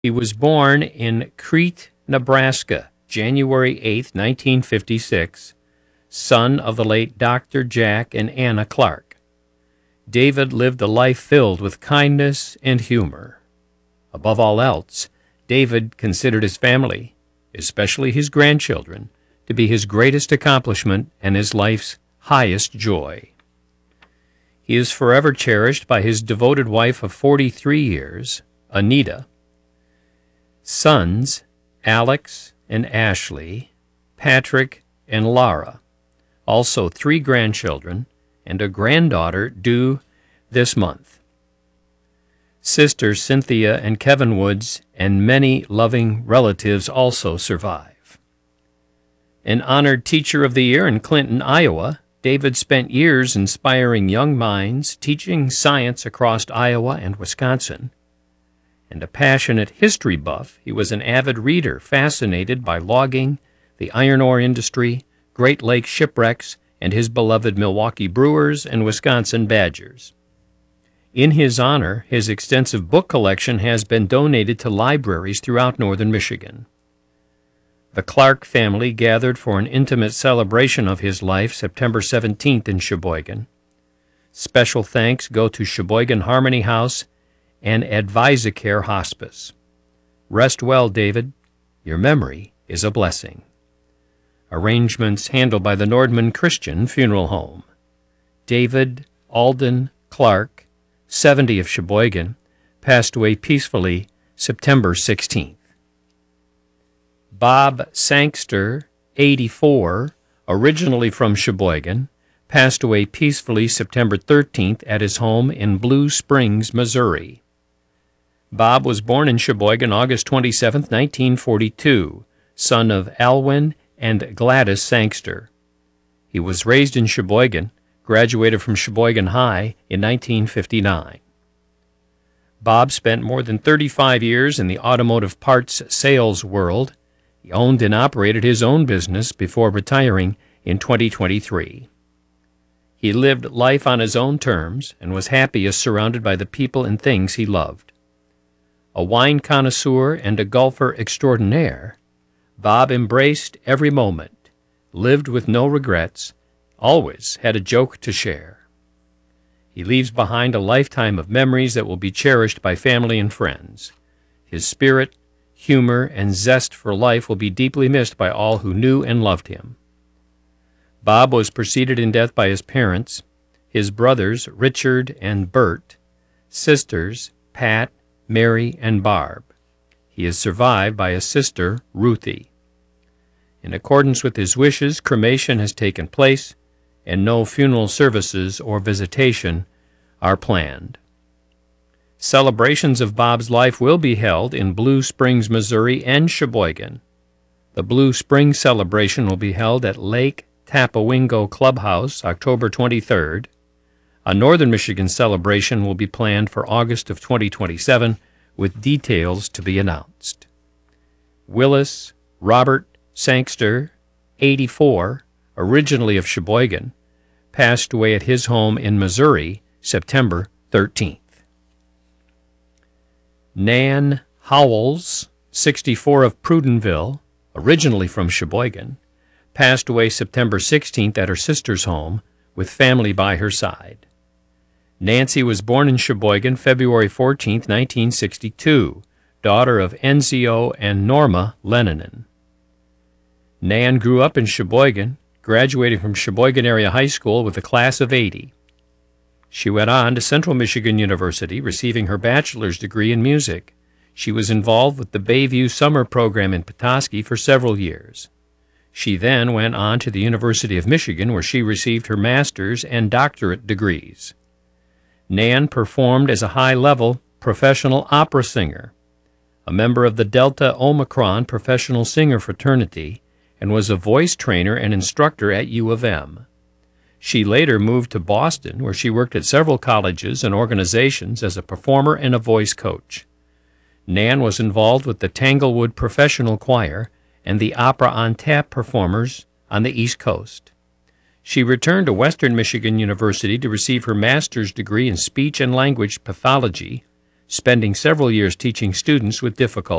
He was born in Crete, Nebraska, January 8, 1956, son of the late Dr. Jack and Anna Clark. David lived a life filled with kindness and humor. Above all else, David considered his family, especially his grandchildren, to be his greatest accomplishment and his life's highest joy. He is forever cherished by his devoted wife of 43 years, Anita, sons Alex and Ashley, Patrick and Lara, also 3 grandchildren, and a granddaughter due this month. Sisters Cynthia and Kevin Woods and many loving relatives also survive. An honored Teacher of the Year in Clinton, Iowa, David spent years inspiring young minds, teaching science across Iowa and Wisconsin. And a passionate history buff, he was an avid reader fascinated by logging, the iron ore industry, Great Lakes shipwrecks, and his beloved Milwaukee Brewers and Wisconsin Badgers. In his honor, his extensive book collection has been donated to libraries throughout northern Michigan. The Clark family gathered for an intimate celebration of his life September 17th in Sheboygan. Special thanks go to Sheboygan Harmony House and Advisacare Hospice. Rest well, David. Your memory is a blessing. Arrangements handled by the Nordman Christian Funeral Home. David Alden Clark, 70 of Sheboygan, passed away peacefully September 16th. Bob Sangster, 84, originally from Sheboygan, passed away peacefully September 13th at his home in Blue Springs, Missouri. Bob was born in Sheboygan August 27, 1942, son of Alwyn and Gladys Sangster. He was raised in Sheboygan, graduated from Sheboygan High in 1959. Bob spent more than 35 years in the automotive parts sales world. He owned and operated his own business before retiring in 2023. He lived life on his own terms and was happiest surrounded by the people and things he loved. A wine connoisseur and a golfer extraordinaire, Bob embraced every moment, lived with no regrets, always had a joke to share. He leaves behind a lifetime of memories that will be cherished by family and friends. His spirit, humor, and zest for life will be deeply missed by all who knew and loved him. Bob was preceded in death by his parents, his brothers Richard and Bert, sisters Pat, Mary, and Barb. He is survived by a sister, Ruthie. In accordance with his wishes, cremation has taken place, and no funeral services or visitation are planned. Celebrations of Bob's life will be held in Blue Springs, Missouri, and Sheboygan. The Blue Springs celebration will be held at Lake Tapawingo Clubhouse, October 23rd. A Northern Michigan celebration will be planned for August of 2027, with details to be announced. Willis Robert Sangster, 84, originally of Sheboygan, passed away at his home in Missouri, September 13th. Nan Howells, 64 of Prudenville, originally from Sheboygan, passed away September 16th at her sister's home with family by her side. Nancy was born in Sheboygan February 14, 1962, daughter of Enzio and Norma Leninen. Nan grew up in Sheboygan, graduating from Sheboygan Area High School with a class of 80. She went on to Central Michigan University, receiving her bachelor's degree in music. She was involved with the Bayview Summer Program in Petoskey for several years. She then went on to the University of Michigan, where she received her master's and doctorate degrees. Nan performed as a high-level professional opera singer, a member of the Delta Omicron professional singer fraternity, and was a voice trainer and instructor at U of M. She later moved to Boston, where she worked at several colleges and organizations as a performer and a voice coach. Nan was involved with the Tanglewood Professional Choir and the Opera on Tap performers on the East Coast. She returned to Western Michigan University to receive her master's degree in speech and language pathology, spending several years teaching students with difficulties.